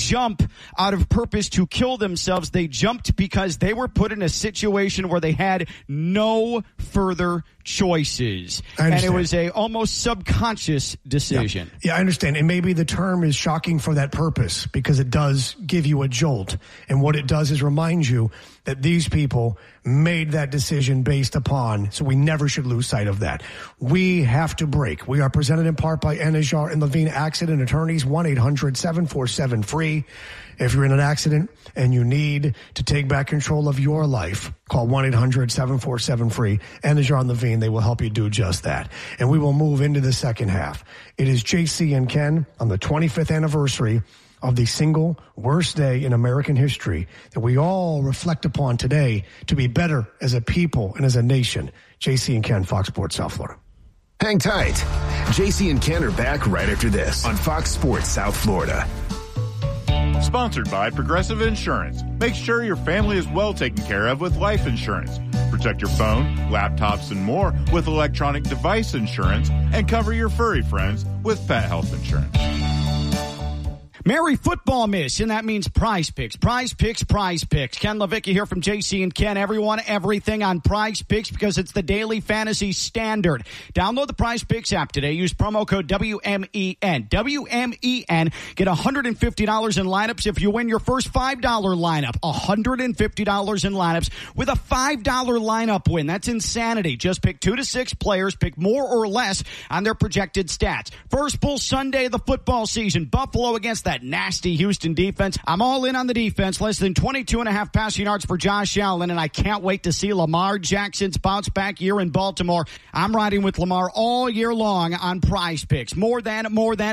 jump out of purpose to kill themselves. They jumped because they were put in a situation where they had no further choices. And it was a almost subconscious decision. Yeah, I understand. And maybe the term is shocking for that purpose because it does give you a jolt. And what it does is remind you that these people made that decision based upon, so we never should lose sight of that. We have to break. We are presented in part by Anajar and Levine Accident Attorneys, 1-800-747-FREE. If you're in an accident and you need to take back control of your life, call 1-800-747-FREE. Anajar and Levine, they will help you do just that. And we will move into the second half. It is JC and Ken on the 25th anniversary of the single worst day in American history that we all reflect upon today to be better as a people and as a nation. JC and Ken, Fox Sports South Florida. Hang tight. JC and Ken are back right after this on Fox Sports South Florida. Sponsored by Progressive Insurance. Make sure your family is well taken care of with life insurance. Protect your phone, laptops, and more with electronic device insurance, and cover your furry friends with pet health insurance. Merry football miss, and that means Prize Picks. Prize Picks, Prize Picks. Ken Levicki here from JC and Ken. Everyone, everything on Prize Picks because it's the daily fantasy standard. Download the Prize Picks app today. Use promo code WMEN. WMEN. Get $150 in lineups if you win your first $5 lineup. $150 in lineups with a $5 lineup win. That's insanity. Just pick 2 to 6 players. Pick more or less on their projected stats. First full Sunday of the football season. Buffalo against that nasty Houston defense. I'm all in on the defense. Less than 22.5 passing yards for Josh Allen, and I can't wait to see Lamar Jackson's bounce back year in Baltimore. I'm riding with Lamar all year long on Prize Picks. More than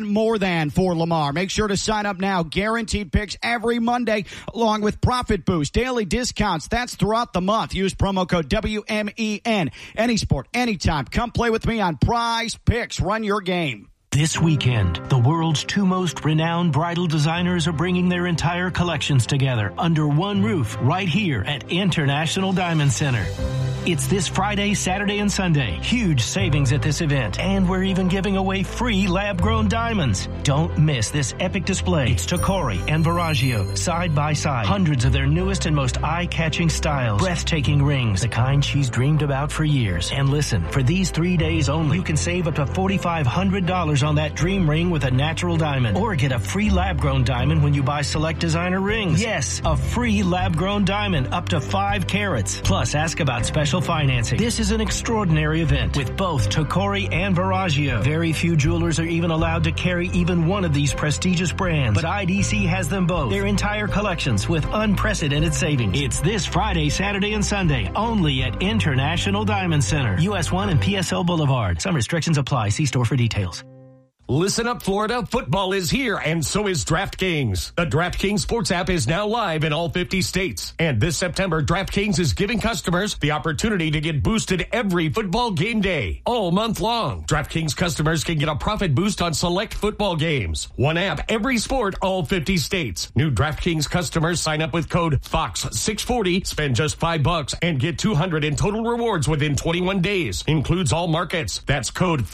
for Lamar. Make sure to sign up now. Guaranteed picks every Monday, along with Profit Boost, daily discounts. That's throughout the month. Use promo code WMEN. Any sport, anytime. Come play with me on Prize Picks. Run your game. This weekend, the world's 2 most renowned bridal designers are bringing their entire collections together under one roof right here at International Diamond Center. It's this Friday, Saturday, and Sunday. Huge savings at this event. And we're even giving away free lab-grown diamonds. Don't miss this epic display. It's Tacori and Verragio, side by side. Hundreds of their newest and most eye-catching styles. Breathtaking rings, the kind she's dreamed about for years. And listen, for these 3 days only, you can save up to $4,500 on that dream ring with a natural diamond. Or get a free lab-grown diamond when you buy select designer rings. Yes, a free lab-grown diamond up to 5 carats. Plus, ask about special financing. This is an extraordinary event with both Tacori and Verragio. Very few jewelers are even allowed to carry even one of these prestigious brands, but IDC has them both. Their entire collections with unprecedented savings. It's this Friday, Saturday, and Sunday only at International Diamond Center, US 1 and PSL Boulevard. Some restrictions apply. See store for details. Listen up, Florida. Football is here, and so is DraftKings. The DraftKings Sports app is now live in all 50 states. And this September, DraftKings is giving customers the opportunity to get boosted every football game day, all month long. DraftKings customers can get a profit boost on select football games. One app, every sport, all 50 states. New DraftKings customers sign up with code FOX640, spend just $5, and get $200 in total rewards within 21 days. Includes all markets. That's code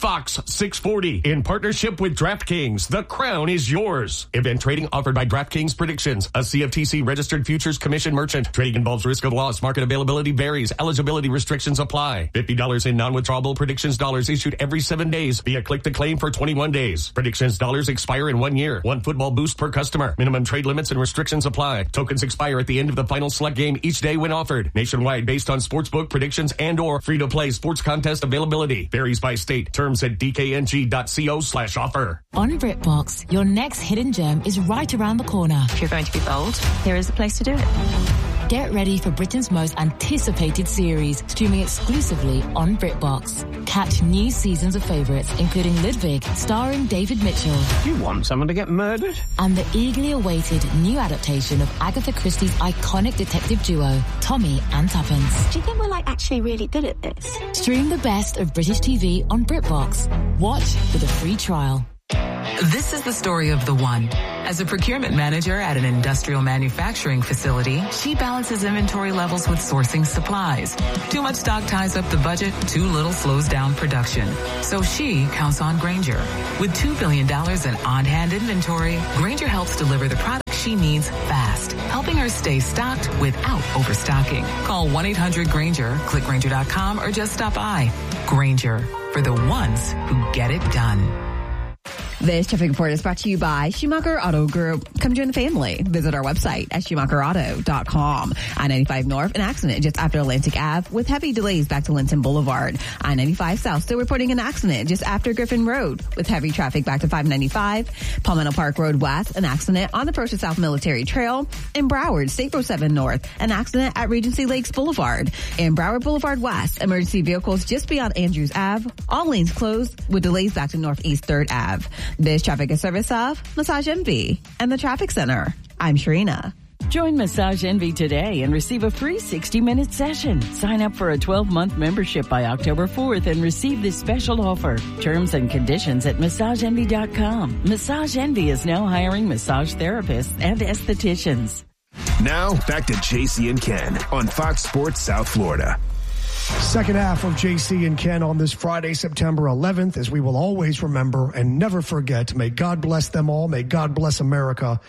FOX640 in partnership with DraftKings. The crown is yours. Event trading offered by DraftKings Predictions, a CFTC registered futures commission merchant. Trading involves risk of loss. Market availability varies. Eligibility restrictions apply. $50 in non-withdrawable predictions dollars issued every 7 days via click to claim for 21 days. Predictions dollars expire in 1 year. 1 football boost per customer. Minimum trade limits and restrictions apply. Tokens expire at the end of the final select game each day when offered. Nationwide based on sportsbook predictions and or free-to-play sports contest availability. Varies by state. Terms at dkng.co/offer. On BritBox, your next hidden gem is right around the corner. If you're going to be bold, here is the place to do it. Get ready for Britain's most anticipated series, streaming exclusively on BritBox. Catch new seasons of favourites, including Ludwig, starring David Mitchell. You want someone to get murdered? And the eagerly awaited new adaptation of Agatha Christie's iconic detective duo, Tommy and Tuppence. Do you think we're actually really good at this? Stream the best of British TV on BritBox. Watch with a free trial. This is the story of the one. As a procurement manager at an industrial manufacturing facility, she balances inventory levels with sourcing supplies. Too much stock ties up the budget, too little slows down production. So she counts on Grainger. With $2 billion in on-hand inventory, Grainger helps deliver the product she needs fast, helping her stay stocked without overstocking. Call 1-800-GRANGER, click Grainger.com, or just stop by. Grainger, for the ones who get it done. This traffic report is brought to you by Schumacher Auto Group. Come join the family. Visit our website at SchumacherAuto.com. I-95 North, an accident just after Atlantic Ave with heavy delays back to Linton Boulevard. I-95 South still reporting an accident just after Griffin Road with heavy traffic back to 595. Palmetto Park Road West, an accident on the approach to South Military Trail. In Broward, State Road 7 North, an accident at Regency Lakes Boulevard. In Broward Boulevard West, emergency vehicles just beyond Andrews Ave. All lanes closed with delays back to Northeast 3rd Ave. This traffic is service of Massage Envy and the Traffic Center. I'm Sharina. Join Massage Envy today and receive a free 60-minute session. Sign up for a 12-month membership by October 4th and receive this special offer. Terms and conditions at MassageEnvy.com. Massage Envy is now hiring massage therapists and estheticians. Now, back to JC and Ken on Fox Sports South Florida. Second half of JC and Ken on this Friday, September 11th, as we will always remember and never forget. May God bless them all. May God bless America.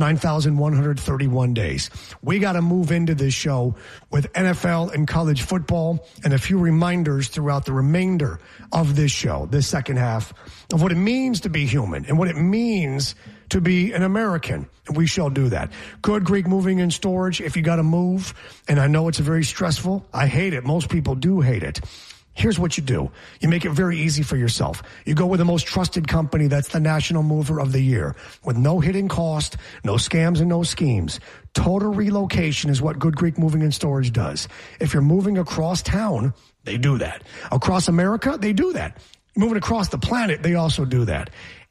9,131 days. We got to move into this show with NFL and college football and a few reminders throughout the remainder of this show, this second half, of what it means to be human and what it means to be an American. And we shall do that. Good Greek Moving and Storage. If you got to move, and I know it's very stressful, I hate it. Most people do hate it. Here's what you do. You make it very easy for yourself. You go with the most trusted company. That's the National Mover of the Year. With no hidden cost, no scams and no schemes. Total relocation is what Good Greek Moving and Storage does. If you're moving across town, they do that. Across America, they do that. Moving across the planet, they also do that.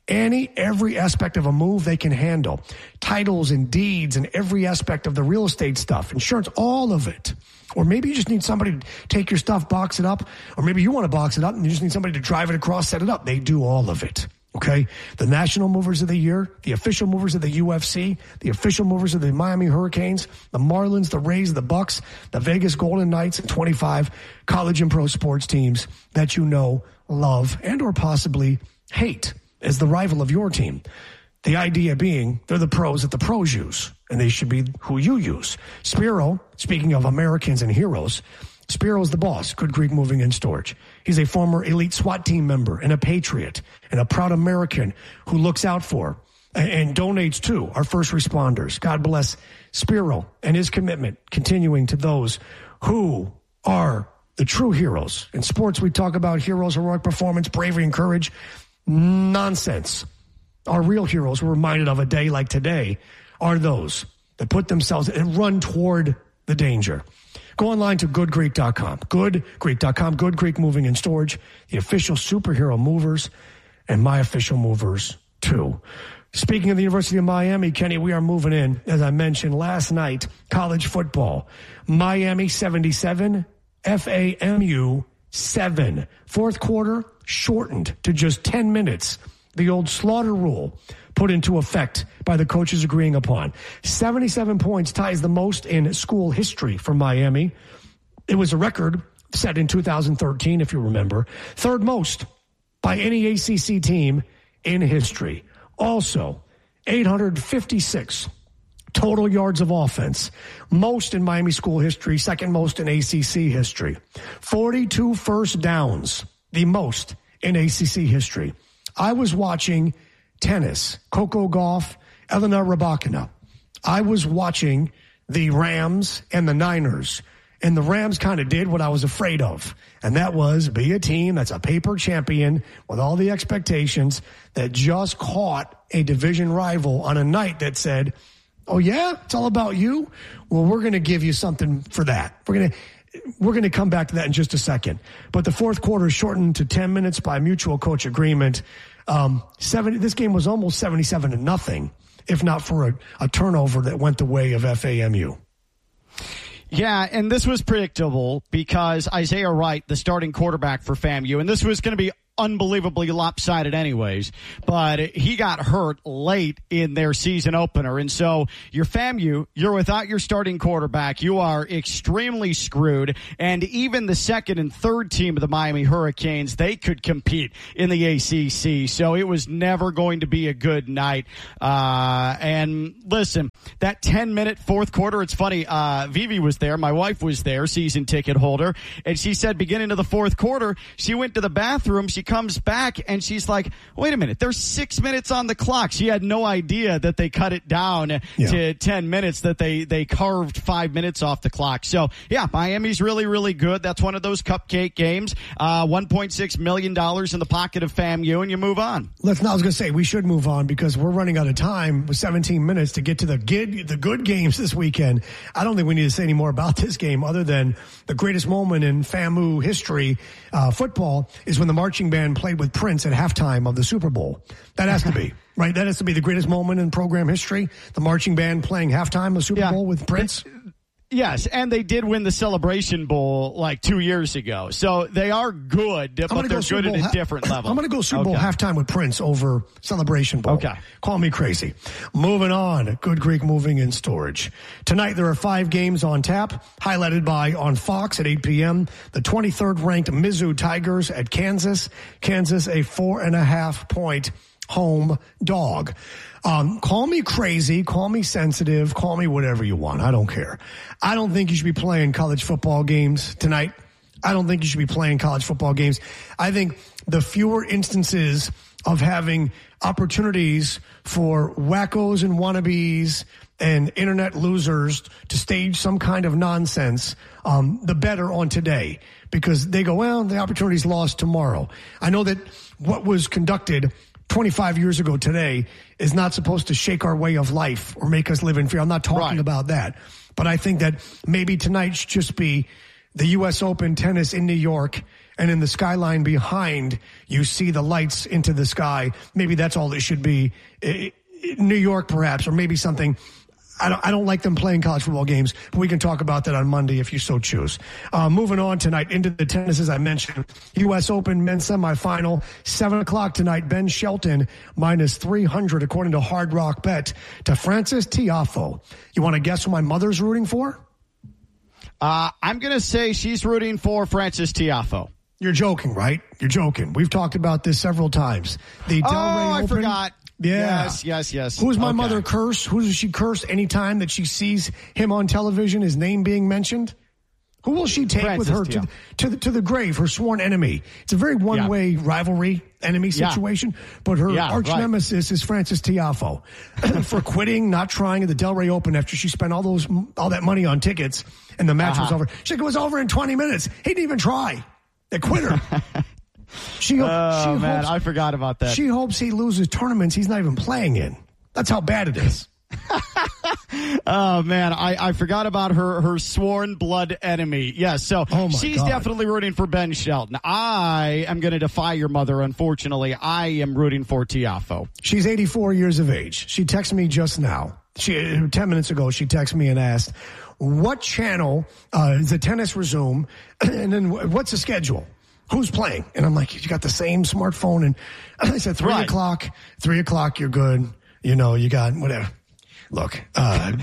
Every aspect of a move they can handle. Titles and deeds and every aspect of the real estate stuff. Insurance, all of it. Or maybe you just need somebody to take your stuff, box it up. Or maybe you want to box it up and you just need somebody to drive it across, set it up. They do all of it. Okay? The National Movers of the Year, the official movers of the UFC, the official movers of the Miami Hurricanes, the Marlins, the Rays, the Bucks, the Vegas Golden Knights, and 25 college and pro sports teams that you know, love, and or possibly hate as the rival of your team. The idea being they're the pros that the pros use, and they should be who you use. Spiro, speaking of Americans and heroes, Spiro's the boss, Good Greek Moving and Storage. He's a former elite SWAT team member and a patriot and a proud American who looks out for and donates to our first responders. God bless Spiro and his commitment continuing to those who are the true heroes. In sports, we talk about heroes, heroic performance, bravery, and courage. Nonsense. Our real heroes we're reminded of a day like today are those that put themselves and run toward the danger. Go online to goodgreek.com. Goodgreek.com. Good Greek Moving and Storage, the official superhero movers, and my official movers too. Speaking of the University of Miami, Kenny, we are moving in. As I mentioned last night, college football. Miami 77, FAMU 7. Fourth quarter shortened to just 10 minutes. The old slaughter rule put into effect by the coaches agreeing upon. 77 points ties the most in school history for Miami. It was a record set in 2013, if you remember. Third most by any ACC team in history. Also, 856 total yards of offense. Most in Miami school history, second most in ACC history. 42 first downs, the most in ACC history. I was watching tennis, Coco Gauff, Elena Rybakina. I was watching the Rams and the Niners, and the Rams kind of did what I was afraid of, and that was be a team that's a paper champion with all the expectations that just caught a division rival on a night that said, oh yeah, it's all about you? Well, we're going to give you something for that. We're going to come back to that in just a second. But the fourth quarter shortened to 10 minutes by mutual coach agreement. This game was almost 77-0, if not for a turnover that went the way of FAMU. Yeah, and this was predictable because Isaiah Wright, the starting quarterback for FAMU, and this was going to be unbelievably lopsided anyways, but he got hurt late in their season opener. And so your FAMU, you're without your starting quarterback. You are extremely screwed. And even the second and third team of the Miami Hurricanes, they could compete in the ACC. So it was never going to be a good night. And listen, that 10-minute fourth quarter, it's funny. Vivi was there. My wife was there, season ticket holder. And she said beginning of the fourth quarter, she went to the bathroom. She comes back and she's like, wait a minute, there's 6 minutes on the clock. She had no idea that they cut it down to 10 minutes, that they carved 5 minutes off the clock. So, yeah, Miami's really, really good. That's one of those cupcake games. $1.6 million in the pocket of FAMU, and you move on. I was going to say, we should move on because we're running out of time with 17 minutes to get to the good games this weekend. I don't think we need to say any more about this game other than the greatest moment in FAMU history, football, is when the marching band played with Prince at halftime of the Super Bowl. That has to be, right? That has to be the greatest moment in program history, the marching band playing halftime of the Super Bowl with Prince. Yes, and they did win the Celebration Bowl like 2 years ago. So they are good, but they're good at a different level. I'm going to go Super Bowl halftime with Prince over Celebration Bowl. Okay. Call me crazy. Moving on. Good Greek Moving and Storage. Tonight there are 5 games on tap, highlighted by on Fox at 8 p.m. The 23rd ranked Mizzou Tigers at Kansas. Kansas a 4.5-point home dog. Call me crazy, call me sensitive, call me whatever you want. I don't care. I don't think you should be playing college football games tonight. I don't think you should be playing college football games. I think the fewer instances of having opportunities for wackos and wannabes and internet losers to stage some kind of nonsense, the better on today, because they go, well, the opportunity's lost tomorrow. I know that what was conducted 25 years ago today is not supposed to shake our way of life or make us live in fear. I'm not talking about that. But I think that maybe tonight should just be the U.S. Open tennis in New York, and in the skyline behind, you see the lights into the sky. Maybe that's all it should be. New York, perhaps, or maybe something. I don't like them playing college football games, but we can talk about that on Monday if you so choose. Moving on tonight into the tennis, as I mentioned, U.S. Open men's semifinal, 7 o'clock tonight. Ben Shelton minus 300 according to Hard Rock Bet to Frances Tiafoe. You want to guess who my mother's rooting for? I'm going to say she's rooting for Frances Tiafoe. You're joking, right? You're joking. We've talked about this several times. The Del Rey Open. I forgot. Yeah. Yes. Who's my mother curse? Who does she curse anytime that she sees him on television, his name being mentioned? Who will she take Frances, with her to the grave, her sworn enemy? It's a very one-way rivalry, enemy situation, but her arch nemesis is Frances Tiafoe for quitting, not trying at the Del Rey Open after she spent all that money on tickets and the match was over. She was over in 20 minutes. He didn't even try. They quit her. She hopes, I forgot about that. She hopes he loses tournaments he's not even playing in. That's how bad it is. Oh, man, I forgot about her sworn blood enemy. Yes, so she's definitely rooting for Ben Shelton. I am going to defy your mother, unfortunately. I am rooting for Tiafoe. She's 84 years of age. She texted me just now. 10 minutes ago, she texted me and asked, what channel is the tennis resume? And then what's the schedule? Who's playing? And I'm like, you got the same smartphone. And I said, 3 o'clock, you're good. You know, you got whatever. Look, but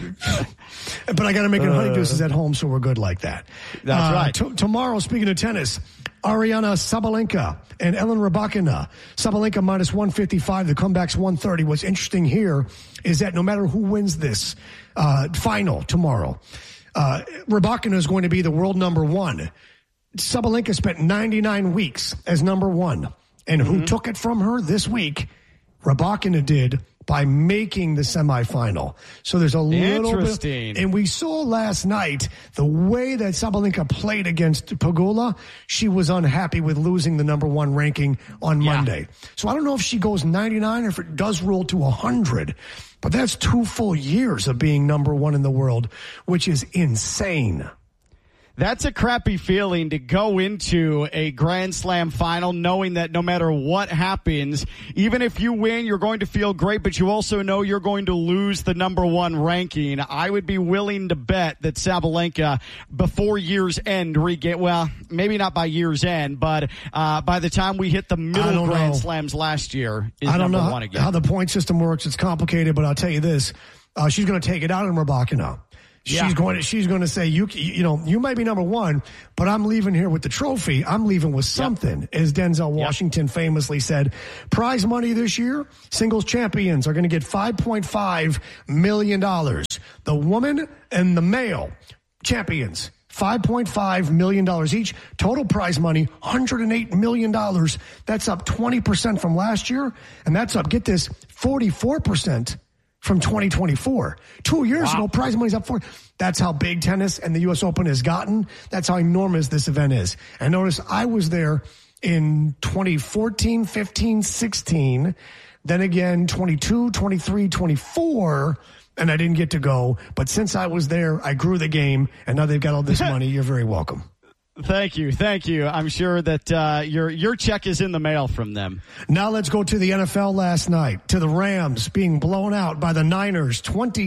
I got to make it honey juices at home, so we're good like that. That's right. Tomorrow, speaking of tennis, Ariana Sabalenka and Ellen Rybakina. Sabalenka minus 155. The comeback's 130. What's interesting here is that no matter who wins this final tomorrow, Rybakina is going to be the world number one. Sabalenka spent 99 weeks as number one. And who took it from her this week? Rybakina did, by making the semifinal. So there's a little bit. And we saw last night the way that Sabalenka played against Pegula. She was unhappy with losing the number one ranking on Monday. So I don't know if she goes 99 or if it does roll to 100. But that's 2 full years of being number one in the world, which is insane. That's a crappy feeling to go into a Grand Slam final knowing that no matter what happens, even if you win, you're going to feel great, but you also know you're going to lose the number one ranking. I would be willing to bet that Sabalenka, before year's end, well, maybe not by year's end, but by the time we hit the middle Grand Slams last year, is number one again. I don't know how the point system works. It's complicated, but I'll tell you this. She's going to take it out on Rybakina. She's going to say, you might be number one, but I'm leaving here with the trophy. I'm leaving with something, as Denzel Washington famously said. Prize money this year, singles champions are going to get $5.5 million. The woman and the male champions, $5.5 million each. Total prize money, $108 million. That's up 20% from last year, and that's up, get this, 44% from 2024. 2 years ago, prize money's up 40. That's how big tennis and the U.S. Open has gotten. That's how enormous this event is. And notice I was there in 2014, 15, 16, then again 22, 23, 24, and I didn't get to go. But since I was there, I grew the game, and now they've got all this money. You're very welcome. Thank you. I'm sure that your check is in the mail from them. Now let's go to the NFL last night, to the Rams being blown out by the Niners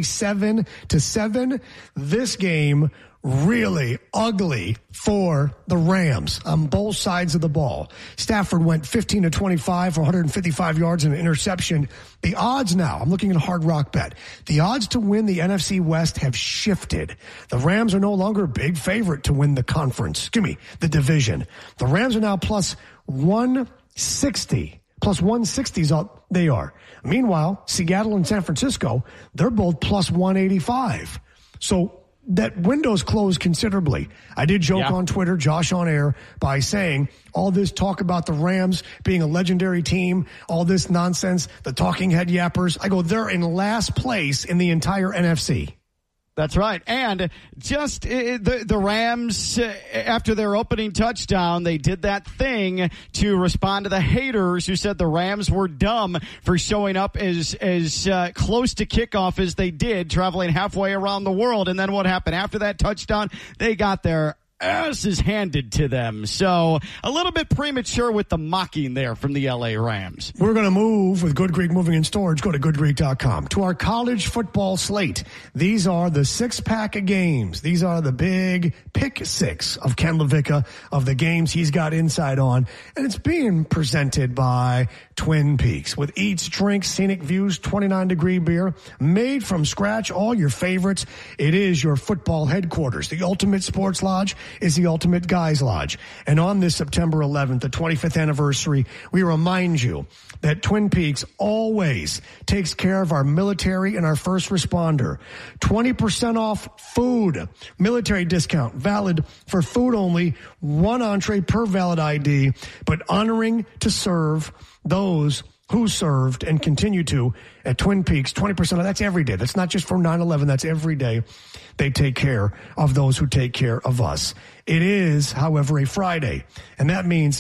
27-7. This game really ugly for the Rams on both sides of the ball. Stafford went 15-25 for 155 yards and an interception. The odds now, I'm looking at a Hard Rock Bet. The odds to win the NFC West have shifted. The Rams are no longer a big favorite to win the division. The Rams are now plus 160. Plus 160 is all they are. Meanwhile, Seattle and San Francisco, they're both plus 185. So that window's closed considerably. I did joke on Twitter, Josh on air, by saying all this talk about the Rams being a legendary team, all this nonsense, the talking head yappers. I go, they're in last place in the entire NFC. That's right. And just the Rams, after their opening touchdown, they did that thing to respond to the haters who said the Rams were dumb for showing up as close to kickoff as they did, traveling halfway around the world. And then what happened? After that touchdown, they got their asses handed to them. So a little bit premature with the mocking there from the LA Rams. We're going to move with Good Greek Moving and Storage. Go to goodgreek.com. To our college football slate. These are the 6-pack of games. These are the big pick six of Ken LaVicka of the games he's got insight on. And it's being presented by Twin Peaks. With Eats, Drinks, Scenic Views, 29-degree beer, made from scratch, all your favorites. It is your football headquarters. The Ultimate Sports Lodge is the Ultimate Guys Lodge. And on this September 11th, the 25th anniversary, we remind you that Twin Peaks always takes care of our military and our first responder. 20% off food. Military discount. Valid for food only. 1 entree per valid ID. But honoring to serve those who served and continue to at Twin Peaks. 20% off. That's every day. That's not just for 9/11. That's every day. They take care of those who take care of us. It is, however, a Friday, and that means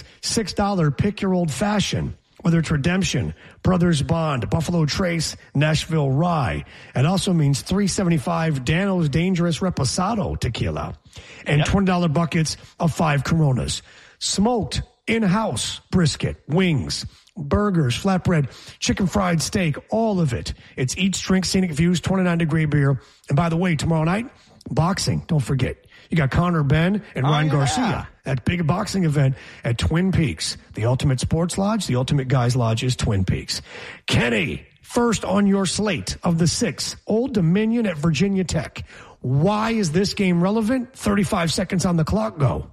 $6 pick your old fashioned, whether it's Redemption, Brothers Bond, Buffalo Trace, Nashville Rye. It also means $3.75 Dano's Dangerous Reposado tequila and $20 buckets of 5 Coronas. Smoked in-house brisket, wings, burgers, flatbread, chicken fried steak, all of it. It's Eats, Drinks, Scenic Views, 29-degree beer. And by the way, tomorrow night, boxing. Don't forget. You got Conor Benn and Ryan Garcia. That big boxing event at Twin Peaks. The Ultimate Sports Lodge, the Ultimate Guys Lodge is Twin Peaks. Kenny, first on your slate of the 6, Old Dominion at Virginia Tech. Why is this game relevant? 35 seconds on the clock. Go.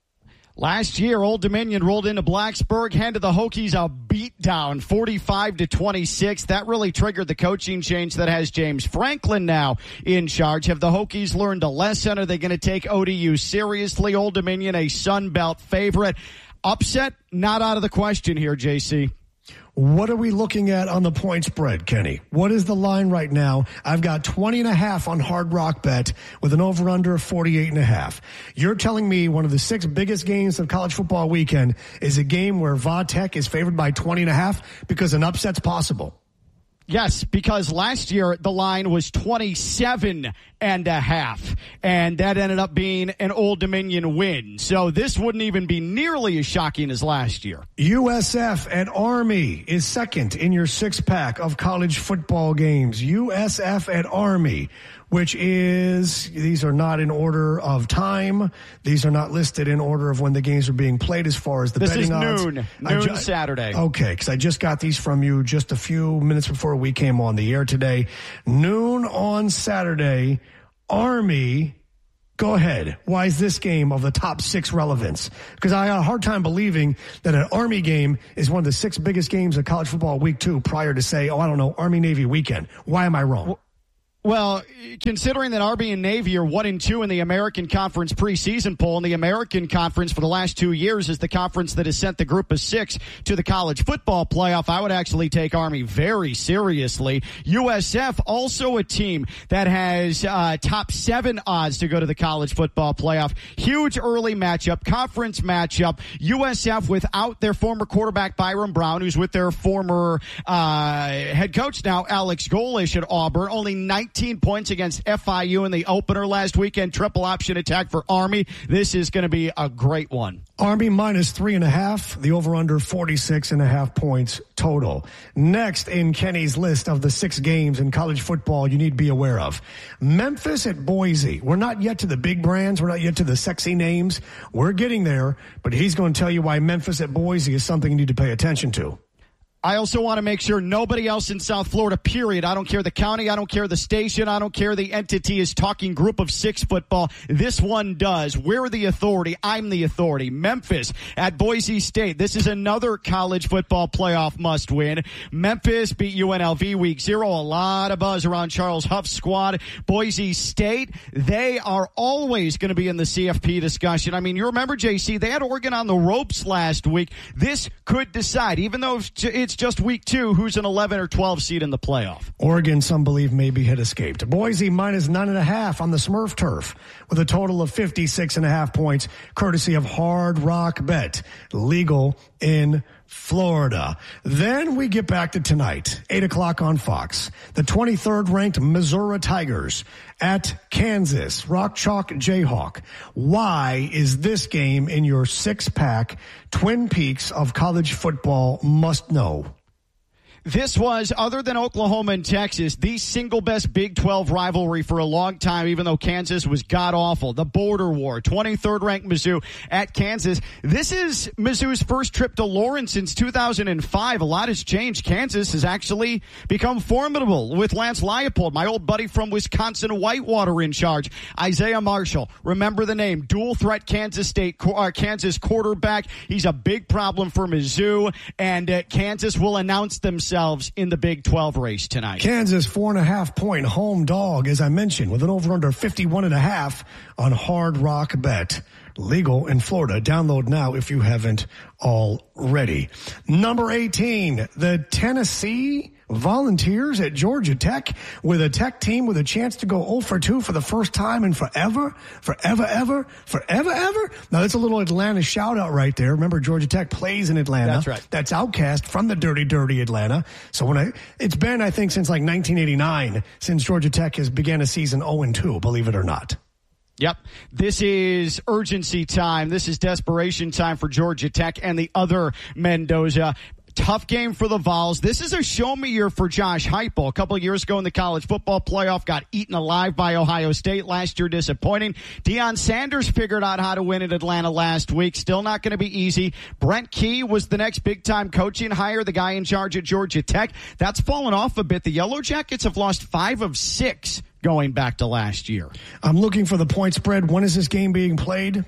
Last year, Old Dominion rolled into Blacksburg, handed the Hokies a beatdown, 45-26. That really triggered the coaching change that has James Franklin now in charge. Have the Hokies learned a lesson? Are they going to take ODU seriously? Old Dominion, a Sun Belt favorite. Upset, not out of the question here, JC. What are we looking at on the point spread, Kenny? What is the line right now? I've got 20.5 on Hard Rock Bet with an over-under of 48.5. You're telling me one of the 6 biggest games of college football weekend is a game where Va Tech is favored by 20.5 because an upset's possible. Yes, because last year the line was 27.5, and that ended up being an Old Dominion win. So this wouldn't even be nearly as shocking as last year. USF at Army is second in your six-pack of college football games. USF at Army, which is, these are not in order of time. These are not listed in order of when the games are being played as far as the betting odds. This is noon Saturday. Okay, because I just got these from you just a few minutes before we came on the air today. Noon on Saturday, Army. Go ahead. Why is this game of the top 6 relevance? Because I had a hard time believing that an Army game is one of the 6 biggest games of college football week 2 prior to, say, Army-Navy weekend. Why am I wrong? Well, considering that Army and Navy are 1-2 in the American Conference preseason poll, and the American Conference for the last 2 years is the conference that has sent the group of 6 to the college football playoff, I would actually take Army very seriously. USF, also a team that has top 7 odds to go to the college football playoff. Huge early matchup, conference matchup. USF without their former quarterback Byron Brown, who's with their former head coach now, Alex Golesh at Auburn. Only 19 points against FIU in the opener last weekend. Triple option attack for Army. This is going to be a great one. Army minus 3.5. The over-under 46.5 points total. Next in Kenny's list of the 6 games in college football you need to be aware of. Memphis at Boise. We're not yet to the big brands. We're not yet to the sexy names. We're getting there, but he's going to tell you why Memphis at Boise is something you need to pay attention to. I also want to make sure nobody else in South Florida, period. I don't care the county. I don't care the station. I don't care the entity is talking group of 6 football. This one does. We're the authority. I'm the authority. Memphis at Boise State. This is another college football playoff must win. Memphis beat UNLV week 0. A lot of buzz around Charles Huff's squad. Boise State, they are always going to be in the CFP discussion. I mean, you remember, JC, they had Oregon on the ropes last week. This could decide, even though it's just week 2, who's an 11 or 12 seed in the playoff. Oregon, some believe, maybe had escaped. Boise minus 9.5 on the Smurf turf with a total of 56.5 points, courtesy of Hard Rock Bet, legal in Florida. Then we get back to tonight, 8 o'clock on Fox. The 23rd ranked Missouri Tigers at Kansas, Rock Chalk Jayhawk. Why is this game in your 6-pack Twin Peaks of college football must know? This was, other than Oklahoma and Texas, the single best Big 12 rivalry for a long time, even though Kansas was god-awful. The border war, 23rd ranked Mizzou at Kansas. This is Mizzou's first trip to Lawrence since 2005. A lot has changed. Kansas has actually become formidable with Lance Leipold, my old buddy from Wisconsin Whitewater, in charge. Isaiah Marshall, remember the name, dual threat Kansas quarterback. He's a big problem for Mizzou, and Kansas will announce themselves in the Big 12 race tonight. Kansas 4.5-point home dog, as I mentioned, with an over-under 51.5 on Hard Rock Bet. Legal in Florida. Download now if you haven't already. Number 18, the Tennessee Volunteers at Georgia Tech, with a Tech team with a chance to go 0 for 2 for the first time in forever. Now that's a little Atlanta shout out right there. Remember, Georgia Tech plays in Atlanta. That's right. That's outcast from the dirty Atlanta. So it's been, I think, since like 1989 since Georgia Tech has began a season 0-2, believe it or not. Yep. This is urgency time. This is desperation time for Georgia Tech and the other Mendoza. Tough game for the Vols. This is a show-me year for Josh Heupel. A couple of years ago in the college football playoff, got eaten alive by Ohio State. Last year, disappointing. Deion Sanders figured out how to win in Atlanta last week. Still not going to be easy. Brent Key was the next big-time coaching hire, the guy in charge at Georgia Tech. That's fallen off a bit. The Yellow Jackets have lost 5 of 6 going back to last year. I'm looking for the point spread. When is this game being played?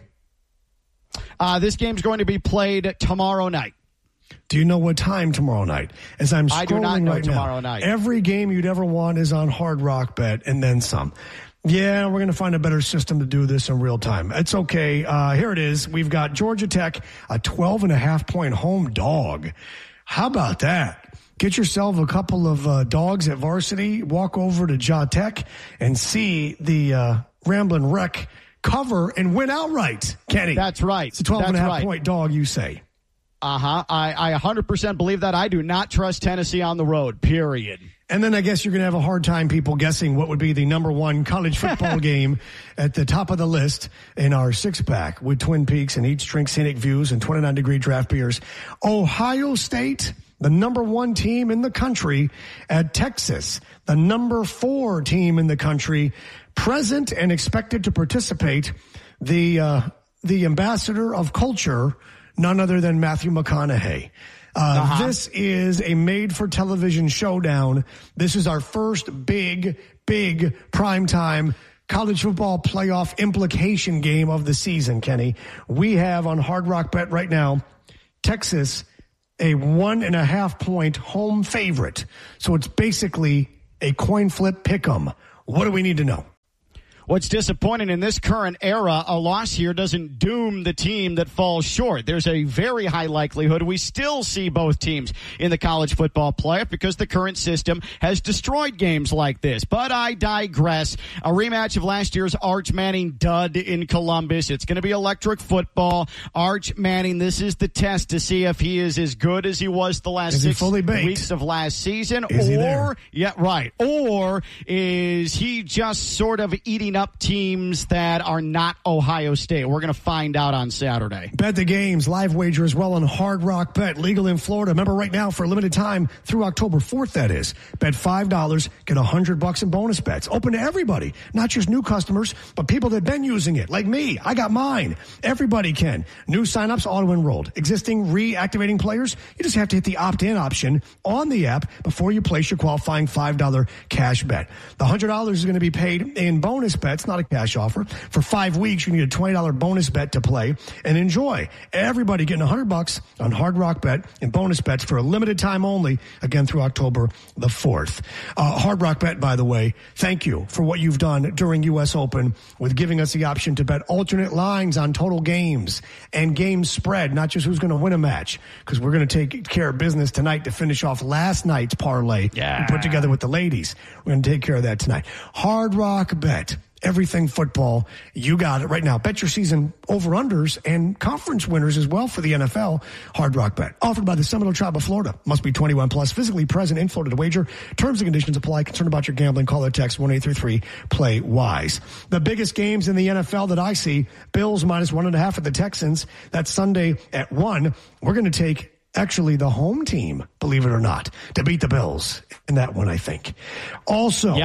This game's going to be played tomorrow night. Do you know what time tomorrow night? As I'm scrolling I do not know right tomorrow now, night. Every game you'd ever want is on Hard Rock Bet and then some. Yeah, we're going to find a better system to do this in real time. It's okay. Here it is. We've got Georgia Tech, a 12.5-point home dog. How about that? Get yourself a couple of dogs at varsity, walk over to Ja Tech, and see the Ramblin' Wreck cover and win outright, Kenny. That's right. It's a 12.5-point dog, you say. I 100% believe that. I do not trust Tennessee on the road, period. And then I guess you're going to have a hard time, people, guessing what would be the number one college football game at the top of the list in our six-pack with Twin Peaks and Eats, Drink, Scenic Views and 29-degree draft beers. Ohio State, the number one team in the country, at Texas, the number 4 team in the country, present and expected to participate, the ambassador of culture, none other than Matthew McConaughey. This is a made-for-television showdown. This is our first big primetime college football playoff implication game of the season, Kenny. We have on Hard Rock Bet right now, Texas, a 1.5-point home favorite. So it's basically a coin flip pick'em. What do we need to know? What's disappointing in this current era, a loss here doesn't doom the team that falls short. There's a very high likelihood we still see both teams in the college football playoff because the current system has destroyed games like this. But I digress. A rematch of last year's Arch Manning dud in Columbus. It's going to be electric football. Arch Manning, this is the test to see if he is as good as he was the last 6 weeks of last season. Or is he just sort of eating up teams that are not Ohio State? We're going to find out on Saturday. Bet the games, live wager as well on Hard Rock Bet, legal in Florida. Remember, right now for a limited time through October 4th, that is, bet $5, get $100 in bonus bets. Open to everybody, not just new customers, but people that have been using it, like me. I got mine. Everybody can. New signups auto-enrolled. Existing reactivating players, you just have to hit the opt-in option on the app before you place your qualifying $5 cash bet. The $100 is going to be paid in bonus bets, not a cash offer. For 5 weeks, you can get a $20 bonus bet to play and enjoy. Everybody getting $100 on Hard Rock Bet and bonus bets for a limited time only, again through October the 4th. Hard Rock Bet, by the way, thank you for what you've done during U.S. Open with giving us the option to bet alternate lines on total games and game spread, not just who's going to win a match, because we're going to take care of business tonight to finish off last night's parlay and put together with the ladies. We're going to take care of that tonight. Hard Rock Bet. Everything football, you got it right now. Bet your season over-unders and conference winners as well for the NFL. Hard Rock Bet. Offered by the Seminole Tribe of Florida. Must be 21 plus. Physically present in Florida to wager. Terms and conditions apply. Concerned about your gambling? Call or text 1-833-PLAY-WISE. The biggest games in the NFL that I see, Bills minus 1.5 at the Texans. That's Sunday at 1. We're going to take actually the home team, believe it or not, to beat the Bills in that one, I think. Also,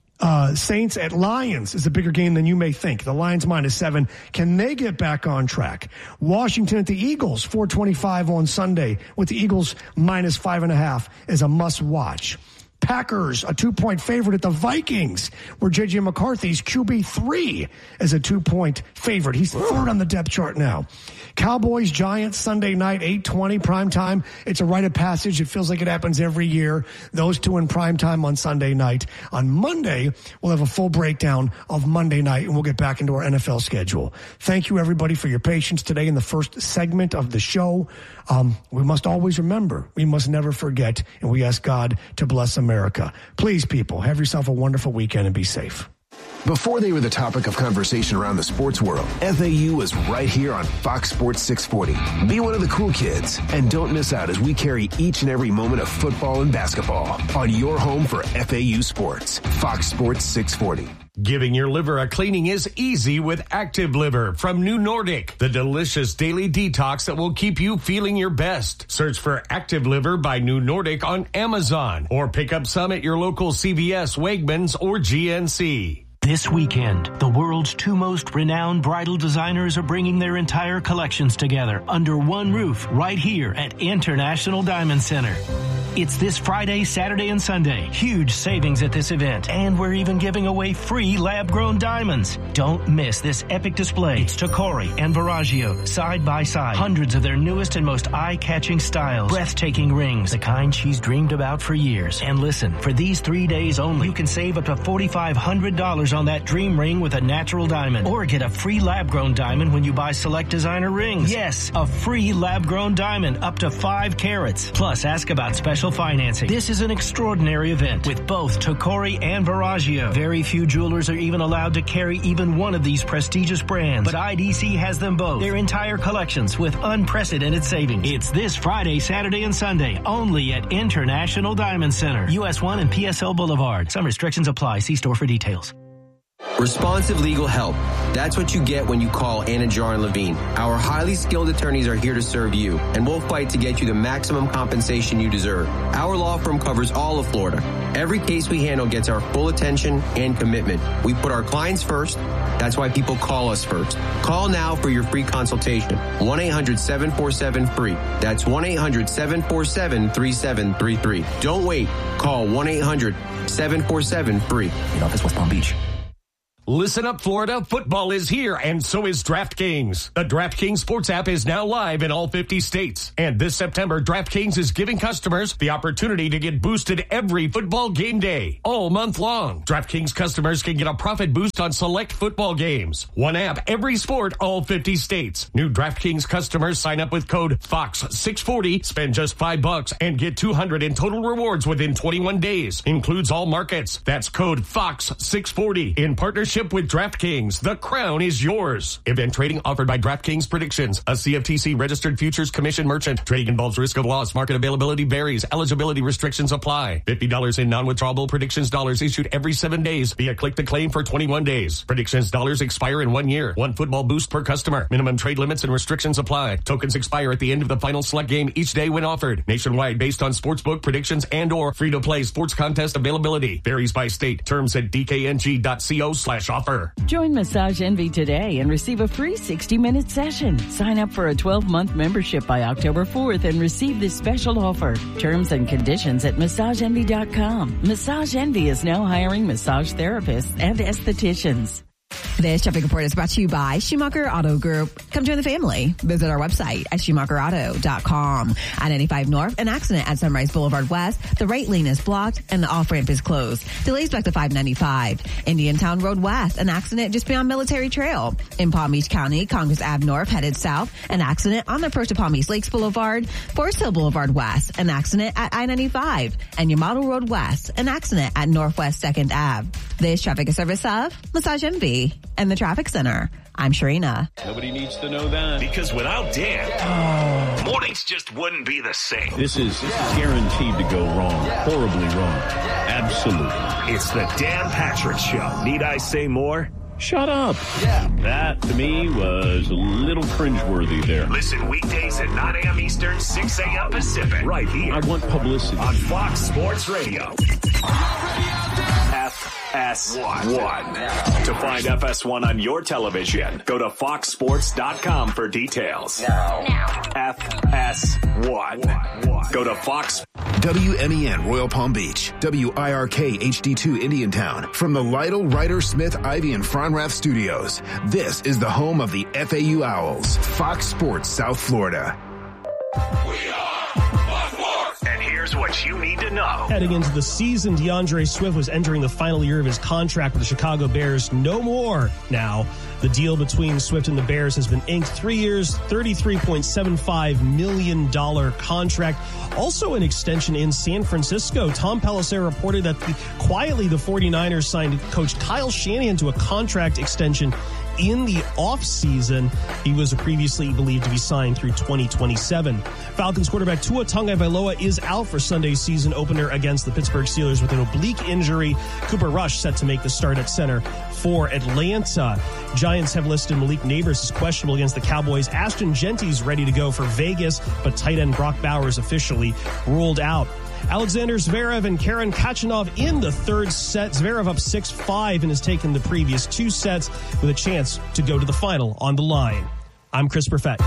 Saints at Lions is a bigger game than you may think. The Lions minus 7. Can they get back on track? Washington at the Eagles, 425 on Sunday, with the Eagles minus 5.5 is a must watch. Packers, a 2-point favorite at the Vikings, where J.J. McCarthy's QB3 is a 2-point favorite. He's third on the depth chart now. Cowboys, Giants, Sunday night, 8:20, primetime. It's a rite of passage. It feels like it happens every year. Those two in primetime on Sunday night. On Monday, we'll have a full breakdown of Monday night, and we'll get back into our NFL schedule. Thank you, everybody, for your patience today in the first segment of the show. We must always remember, we must never forget, and we ask God to bless America. Please, people, have yourself a wonderful weekend and be safe. Before they were the topic of conversation around the sports world, FAU was right here on Fox Sports 640. Be one of the cool kids, and don't miss out as we carry each and every moment of football and basketball on your home for FAU Sports, Fox Sports 640. Giving your liver a cleaning is easy with Active Liver from New Nordic, the delicious daily detox that will keep you feeling your best. Search for Active Liver by New Nordic on Amazon or pick up some at your local CVS, Wegmans, or GNC. This weekend, the world's 2 most renowned bridal designers are bringing their entire collections together under one roof right here at International Diamond Center. It's this Friday, Saturday, and Sunday. Huge savings at this event. And we're even giving away free lab-grown diamonds. Don't miss this epic display. It's Tacori and Verragio, side by side. Hundreds of their newest and most eye-catching styles. Breathtaking rings, the kind she's dreamed about for years. And listen, for these 3 days only, you can save up to $4,500 on that dream ring with a natural diamond. Or get a free lab-grown diamond when you buy select designer rings. Yes, a free lab-grown diamond up to 5 carats. Plus, ask about special special financing. This is an extraordinary event with both Tocori and Verragio. Very few jewelers are even allowed to carry even one of these prestigious brands, but IDC has them both. Their entire collections with unprecedented savings. It's this Friday, Saturday, and Sunday only at International Diamond Center, US 1 and PSL Boulevard. Some restrictions apply. See store for details. Responsive legal help. That's what you get when you call Anna Jar and Levine. Our highly skilled attorneys are here to serve you, and we'll fight to get you the maximum compensation you deserve. Our law firm covers all of Florida. Every case we handle gets our full attention and commitment. We put our clients first. That's why people call us first. Call now for your free consultation. 1-800-747-FREE. That's 1-800-747-3733. Don't wait. Call 1-800-747-FREE. In office, West Palm Beach. Listen up, Florida. Football is here, and so is DraftKings. The DraftKings Sports app is now live in all 50 states. And this September, DraftKings is giving customers the opportunity to get boosted every football game day, all month long. DraftKings customers can get a profit boost on select football games. One app, every sport, all 50 states. New DraftKings customers sign up with code FOX640, spend just $5, and get $200 in total rewards within 21 days. Includes all markets. That's code FOX640 in partnership with DraftKings. The crown is yours. Event trading offered by DraftKings Predictions, a CFTC registered futures commission merchant. Trading involves risk of loss. Market availability varies. Eligibility restrictions apply. $50 in non-withdrawable Predictions dollars issued every 7 days via click to claim for 21 days. Predictions dollars expire in 1 year. One football boost per customer. Minimum trade limits and restrictions apply. Tokens expire at the end of the final select game each day when offered. Nationwide based on sportsbook predictions and or free-to-play sports contest availability. Varies by state. Terms at dkng.co/offer. Join Massage Envy today and receive a free 60-minute session. Sign up for a 12-month membership by October 4th and receive this special offer. Terms and conditions at massageenvy.com. Massage Envy is now hiring massage therapists and estheticians. This traffic report is brought to you by Schumacher Auto Group. Come join the family. Visit our website at SchumacherAuto.com. At 95 North, an accident at Sunrise Boulevard West. The right lane is blocked and the off-ramp is closed. Delays back to 595. Indiantown Road West, an accident just beyond Military Trail. In Palm Beach County, Congress Ave North headed south. An accident on the approach to Palm Beach Lakes Boulevard. Forest Hill Boulevard West, an accident at I-95. And Yamato Road West, an accident at Northwest 2nd Ave. This traffic is service of Massage Envy and the Traffic Center. I'm Sharina. Nobody needs to know that. Because without Dan, mornings just wouldn't be the same. This is guaranteed to go wrong. Horribly wrong. Absolutely. It's the Dan Patrick Show. Need I say more? Shut up. That, to me, was a little cringeworthy there. Listen weekdays at 9 a.m. Eastern, 6 a.m. Pacific. Right here. I want publicity. On Fox Sports Radio. FS1. To find FS1 on your television, go to foxsports.com for details. Now. FS1. Go to Fox. WMEN Royal Palm Beach, WIRK HD2 Indiantown. From the Lytle, Ryder, Smith, Ivy, and Fronrath studios, this is the home of the FAU Owls, Fox Sports South Florida. We are Fox Sports. And here's what you need to know. Heading into the season, DeAndre Swift was entering the final year of his contract with the Chicago Bears. No more now. The deal between Swift and the Bears has been inked. 3 years, $33.75 million contract. Also an extension in San Francisco. Tom Pelissero reported that quietly the 49ers signed coach Kyle Shanahan to a contract extension in the offseason. He was previously believed to be signed through 2027. Falcons quarterback Tua Tagovailoa is out for Sunday's season opener against the Pittsburgh Steelers with an oblique injury. Cooper Rush set to make the start at center for Atlanta. Giants have listed Malik Nabers as questionable against the Cowboys. Ashton Genty's ready to go for Vegas, but tight end Brock Bowers officially ruled out. Alexander Zverev and Karen Khachanov in the third set. Zverev up 6-5 and has taken the previous two sets with a chance to go to the final on the line. I'm Chris Perfett.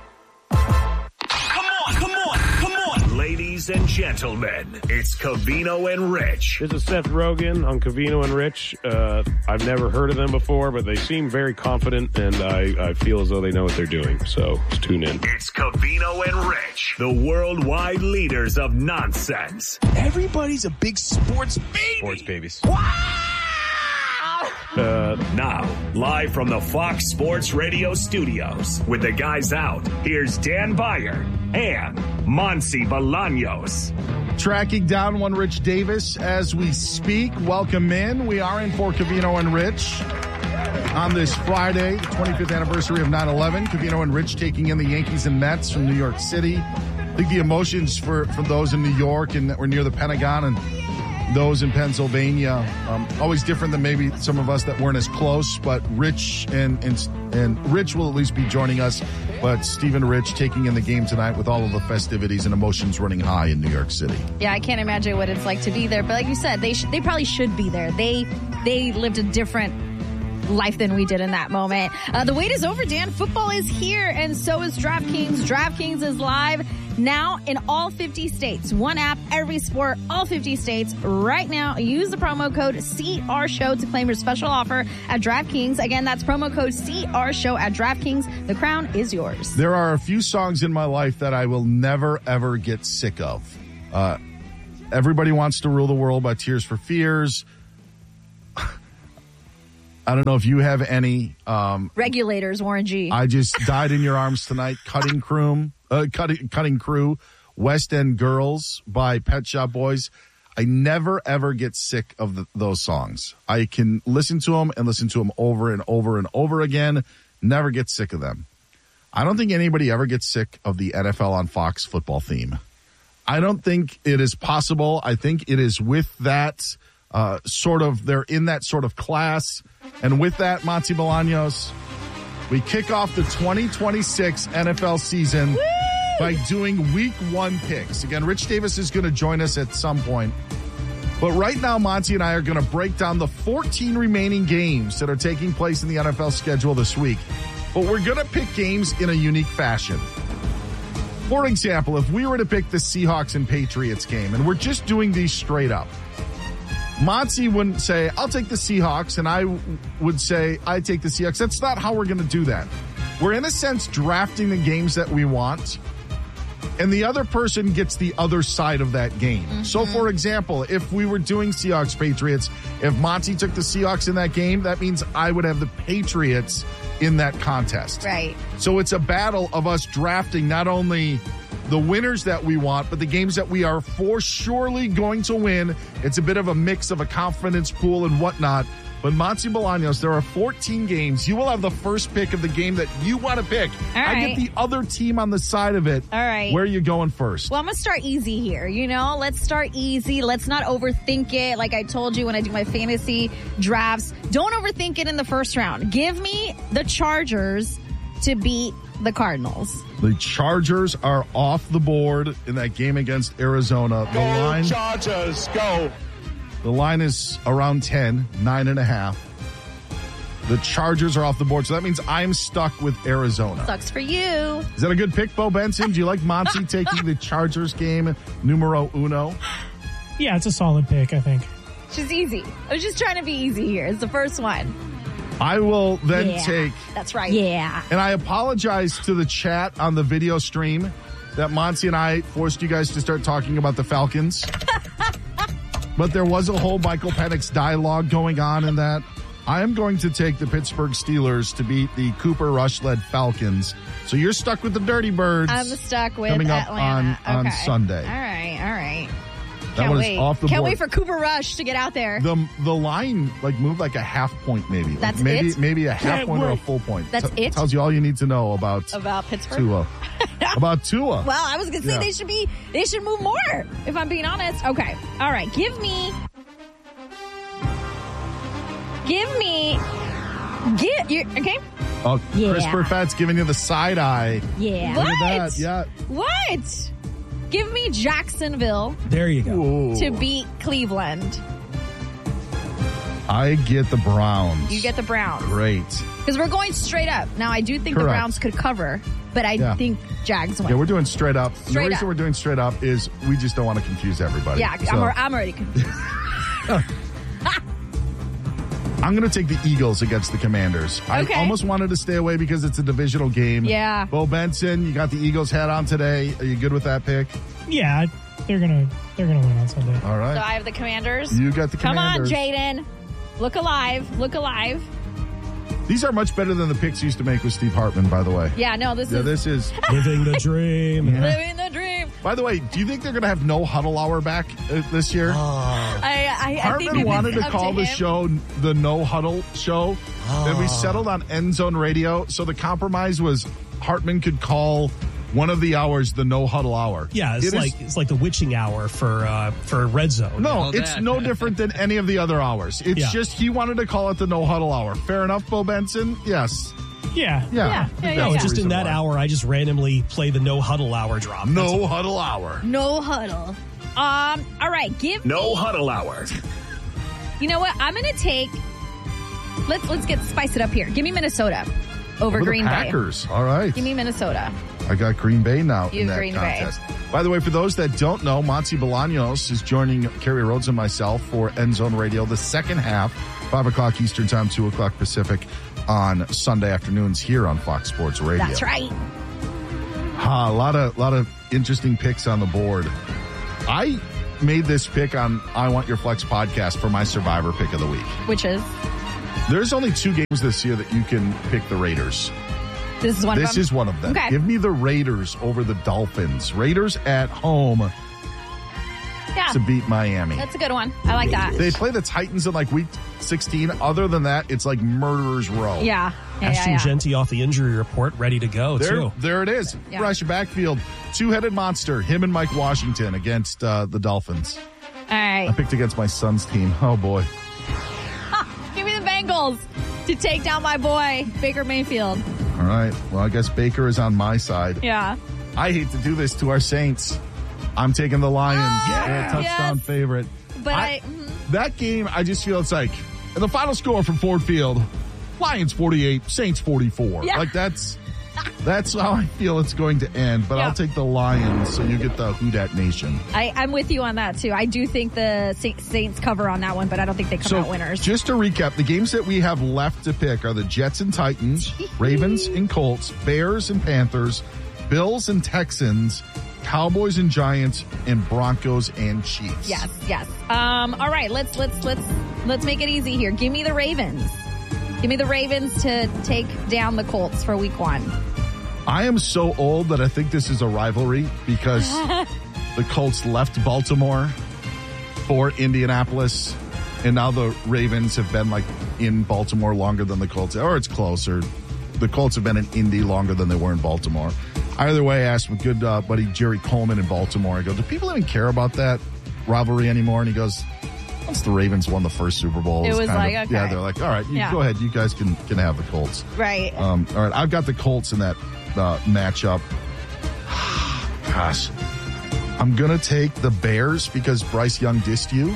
Ladies and gentlemen, it's Covino and Rich. This is Seth Rogen on Covino and Rich. I've never heard of them before, but they seem very confident, and I feel as though they know what they're doing. So let's tune in. It's Covino and Rich, the worldwide leaders of nonsense. Everybody's a big sports baby. Sports babies. Wow! Now, live from the Fox Sports Radio studios, with the guys out, here's Dan Beyer and Monsi Bolaños. Tracking down one Rich Davis as we speak. Welcome in. We are in for Covino and Rich on this Friday, the 25th anniversary of 9/11. Covino and Rich taking in the Yankees and Mets from New York City. I think the emotions for those in New York and that were near the Pentagon and those in Pennsylvania, always different than maybe some of us that weren't as close, but Rich and Rich will at least be joining us, but Steve and Rich taking in the game tonight with all of the festivities and emotions running high in New York City. Yeah, I can't imagine what it's like to be there, but like you said, they probably should be there. They lived a different life than we did in that moment. The wait is over, Dan. Football is here, and so is DraftKings. DraftKings is live now in all 50 states. One app, every sport, all 50 states. Right now, use the promo code CRSHOW to claim your special offer at DraftKings. Again, that's promo code CRSHOW at DraftKings. The crown is yours. There are a few songs in my life that I will never, ever get sick of. Everybody Wants to Rule the World by Tears for Fears. I don't know if you have any. Regulators, Warren G. I Just Died in Your Arms Tonight. Cutting Crew. West End Girls by Pet Shop Boys. I never, ever get sick of those songs. I can listen to them and listen to them over and over and over again. Never get sick of them. I don't think anybody ever gets sick of the NFL on Fox football theme. I don't think it is possible. I think it is with that they're in that sort of class. And with that, Monty Bolaños, we kick off the 2026 NFL season by doing week 1 picks. Again, Rich Davis is going to join us at some point. But right now, Monty and I are going to break down the 14 remaining games that are taking place in the NFL schedule this week. But we're going to pick games in a unique fashion. For example, if we were to pick the Seahawks and Patriots game, and we're just doing these straight up, Monty wouldn't say, I'll take the Seahawks, and I would say, I take the Seahawks. That's not how we're going to do that. We're, in a sense, drafting the games that we want, and the other person gets the other side of that game. Mm-hmm. So, for example, if we were doing Seahawks-Patriots, if Monty took the Seahawks in that game, that means I would have the Patriots in that contest. Right. So it's a battle of us drafting not only the winners that we want, but the games that we are for surely going to win. It's a bit of a mix of a confidence pool and whatnot. But Monty Bolaños, there are 14 games. You will have the first pick of the game that you want to pick. All right. I get the other team on the side of it. All right. Where are you going first? Well, I'm going to start easy here. Let's start easy. Let's not overthink it. Like I told you when I do my fantasy drafts, don't overthink it in the first round. Give me the Chargers to beat the Cardinals. The Chargers are off the board in that game against Arizona. The line, Chargers, go. The line is around 10, 9.5. The Chargers are off the board, so that means I'm stuck with Arizona. Sucks for you. Is that a good pick, Bo Benson? Do you like Monty taking the Chargers game numero uno? Yeah, it's a solid pick, I think. It's just easy. I was just trying to be easy here. It's the first one. I will then take... That's right. Yeah. And I apologize to the chat on the video stream that Monty and I forced you guys to start talking about the Falcons. But there was a whole Michael Penix dialogue going on in that. I am going to take the Pittsburgh Steelers to beat the Cooper Rush-led Falcons. So you're stuck with the Dirty Birds. I'm stuck with coming Atlanta. Up on Sunday. All right. That Can't was wait. off the Can't board. wait for Cooper Rush to get out there. The line moved like a half point maybe. That's maybe it? Maybe a half point or a full point. That's it? Tells you all you need to know about Pittsburgh. Tua. About Tua. Well, I was going to say they should move more, if I'm being honest. Okay. All right. Give me okay? Oh, Yeah. Chris Burfat's giving you the side eye. Yeah. Look at that. Yeah. What? Give me Jacksonville There you go. Ooh. to beat Cleveland. I get the Browns. You get the Browns. Great. Because we're going straight up. Now, I do think the Correct. Browns could cover, but I think Jags win. Yeah, we're doing straight up. The Straight reason up. we're doing straight up is we just don't want to confuse everybody. Yeah, So, I'm already confused. I'm going to take the Eagles against the Commanders. Okay. I almost wanted to stay away because it's a divisional game. Yeah. Bo Benson, you got the Eagles hat on today. Are you good with that pick? Yeah, they're gonna win on Sunday. All right. So I have the Commanders. You got the Come on, Commanders. Jaden. Look alive. Look alive. These are much better than the picks you used to make with Steve Hartman, by the way. Yeah, no, this is living the dream. Yeah. Living the dream. By the way, do you think they're going to have no huddle hour back this year? Hartman wanted to call the show the No Huddle Show, and we settled on End Zone Radio. So the compromise was Hartman could call one of the hours the No Huddle Hour. Yeah, it's like the witching hour for Red Zone. No, it's no different than any of the other hours. It's just he wanted to call it the No Huddle Hour. Fair enough, Bo Benson? Yes. Yeah. No, just in that hour, I just randomly play the No Huddle Hour drop. No Huddle Hour. No Huddle. All right, give No me... Huddle Hour. You know what? I'm going to take... Let's spice it up here. Give me Minnesota over Green Bay. Packers. All right. Give me Minnesota. I got Green Bay now You in have that Green contest. By the way, for those that don't know, Monty Bolaños is joining Kerry Rhodes and myself for End Zone Radio the second half, 5 o'clock Eastern Time, 2 o'clock Pacific on Sunday afternoons here on Fox Sports Radio. That's right. A lot of interesting picks on the board. I made this pick on I Want Your Flex podcast for my Survivor pick of the week. Which is? There's only 2 games this year that you can pick the Raiders. This is one of them? This is one of them. Okay. Give me the Raiders over the Dolphins. Raiders at home to beat Miami. That's a good one. I like that. They play the Titans in like week 16. Other than that, it's like murderer's row. Yeah. Ashton Genty off the injury report, ready to go, too. There it is. Yeah. Fresh backfield. 2-headed monster. Him and Mike Washington against the Dolphins. All right. I picked against my son's team. Oh, boy. Give me the Bengals to take down my boy, Baker Mayfield. All right. Well, I guess Baker is on my side. Yeah. I hate to do this to our Saints. I'm taking the Lions. They're a touchdown favorite. But that game, I just feel it's like, and the final score from Ford Field, Lions 48, Saints 44. Yeah. Like that's how I feel it's going to end. But I'll take the Lions, so you get the Who Dat Nation. I'm with you on that, too. I do think the Saints cover on that one, but I don't think they come out winners. Just to recap, the games that we have left to pick are the Jets and Titans, Ravens and Colts, Bears and Panthers, Bills and Texans, Cowboys and Giants, and Broncos and Chiefs. Yes. All right, let's make it easy here. Give me the Ravens. Give me the Ravens to take down the Colts for week 1. I am so old that I think this is a rivalry because the Colts left Baltimore for Indianapolis, and now the Ravens have been like in Baltimore longer than the Colts, or it's closer. The Colts have been in Indy longer than they were in Baltimore. Either way, I asked my good buddy Jerry Coleman in Baltimore. I go, do people even care about that rivalry anymore? And he goes, once the Ravens won the first Super Bowl, it was like, okay. Yeah, they're like, all right, go ahead. You guys can have the Colts. Right. All right, I've got the Colts in that matchup. Gosh. I'm going to take the Bears because Bryce Young dissed you.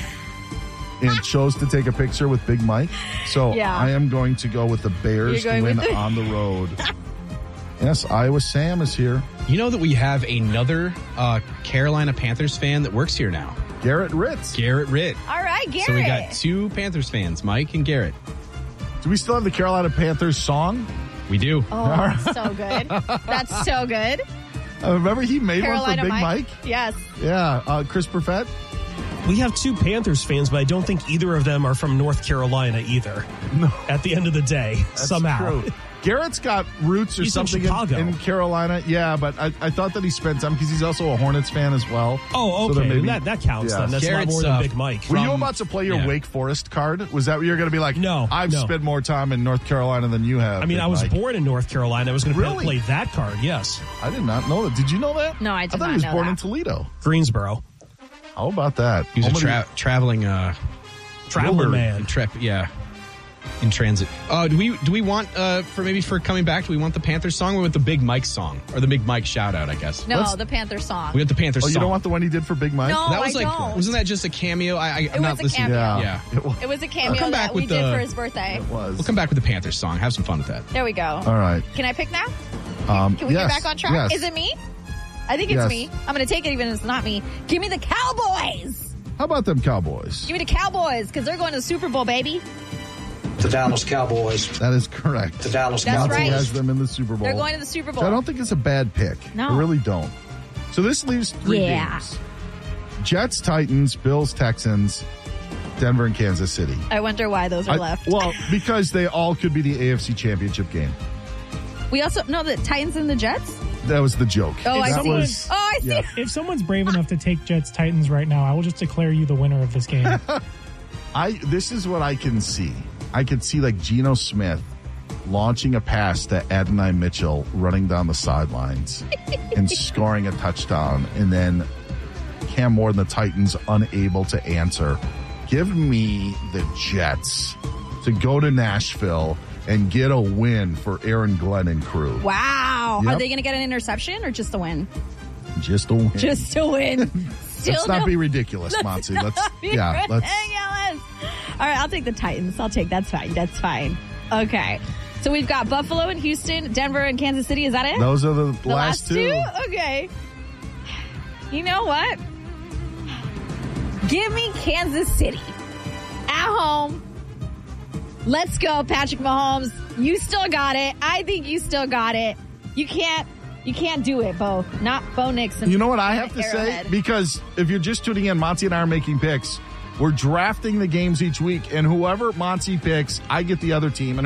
And chose to take a picture with Big Mike. So I am going to go with the Bears to win on the road. Yes, Iowa Sam is here. You know that we have another Carolina Panthers fan that works here now. Garrett Ritz. Garrett Ritt. All right, Garrett. So we got 2 Panthers fans, Mike and Garrett. Do we still have the Carolina Panthers song? We do. Oh, so good. That's so good. Remember he made Carolina one for Big Mike? Yes. Yeah, Chris Perfett. We have 2 Panthers fans, but I don't think either of them are from North Carolina either. No. At the end of the day, That's somehow. True. Garrett's got roots or He's something in Carolina. Yeah, but I thought that he spent time because he's also a Hornets fan as well. Oh, okay. So maybe, that counts then. That's Garrett's, a lot more than Big Mike. Were you about to play your Wake Forest card? Was that what you were going to be like? No. I've spent more time in North Carolina than you have. I mean, I was born in North Carolina. I was going to play that card, yes. I did not know that. Did you know that? No, I did not know that. I thought he was born in Toledo. Greensboro. How about that? He was a traveling traveler man. In transit. Do we want for coming back? Do we want the Panthers song or with the Big Mike song or the Big Mike shout out? I guess. No, the Panthers song. We want the Panthers song. You don't want the one he did for Big Mike? No, that was I don't. Wasn't that just a cameo? I'm not listening. Cameo. Yeah. It was a cameo that we did for his birthday. It was. We'll come back with the Panthers song. Have some fun with that. There we go. All right. Can I pick now? Can we get back on track? Yes. Is it me? I think it's me. I'm going to take it even if it's not me. Give me the Cowboys. How about them Cowboys? Give me the Cowboys because they're going to the Super Bowl, baby. The Dallas Cowboys. That is correct. The Dallas That's Cowboys. right. Has them in the Super Bowl. They're going to the Super Bowl. So I don't think it's a bad pick. No. I really don't. So this leaves 3 games. Jets, Titans, Bills, Texans, Denver and Kansas City. I wonder why those are left. Well, because they all could be the AFC Championship game. We also know that Titans and the Jets. That was the joke. Oh, I see. Yeah. If someone's brave enough to take Jets Titans right now, I will just declare you the winner of this game. This is what I can see. I could see like Geno Smith launching a pass to Adonai Mitchell running down the sidelines and scoring a touchdown, and then Cam Ward and the Titans unable to answer. Give me the Jets to go to Nashville and get a win for Aaron Glenn and crew. Wow. Yep. Are they going to get an interception or just a win? Just a win. Just a win. Let's not be ridiculous, Monty. Let's ridiculous. All right, I'll take the Titans. That's fine. That's fine. Okay. So we've got Buffalo and Houston, Denver and Kansas City. Is that it? Those are the last two. Okay. You know what? Give me Kansas City at home. Let's go, Patrick Mahomes. You still got it. I think you still got it. You can't do it, Bo. Not Bo Nixon. You know what I have to say? Because if you're just tuning in, Monty and I are making picks. We're drafting the games each week, and whoever Monty picks, I get the other team. And